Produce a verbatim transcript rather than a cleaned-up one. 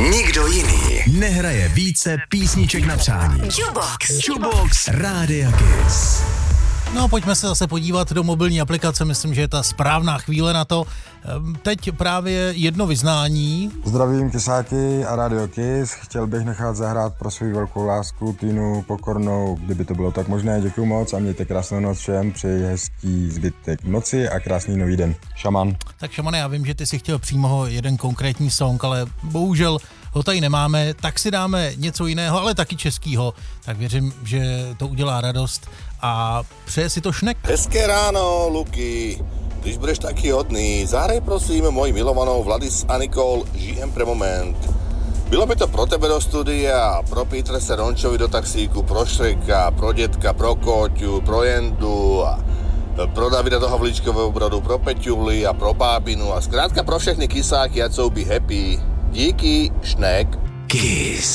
Nikdo jiný nehraje více písniček na přání. Jukebox. Jukebox Rádia Kiss. No, pojďme se zase podívat do mobilní aplikace, myslím, že je ta správná chvíle na to. Teď právě jedno vyznání. Zdravím Kisáky a Radio Kiss. Chtěl bych nechat zahrát pro svou velkou lásku Týnu Pokornou, kdyby to bylo tak možné. Děkuju moc a mějte krásnou noc všem. Přeji hezký zbytek noci a krásný nový den. Šaman. Tak Šamane, já vím, že ty si chtěl přímo jeden konkrétní song, ale bohužel ho tady nemáme, tak si dáme něco jiného, ale taky českýho. Tak věřím, že to udělá radost a přeje si to Šnek. Hezké ráno, Luky. Když budeš taký hodný, zahraj prosím moji milovanou Vladis a Nikol Žijem pre moment. Bylo by to pro tebe do studia, pro Petrese Rončovi do taxíku, pro Šreka, pro Detka, pro Kóťu, pro Jendu a pro Davida do Havlíčkového Brodu, pro Peťuli a pro Bábinu a zkrátka pro všechny kisáky, ať jsou by happy. Díky, Šnek. Kiss.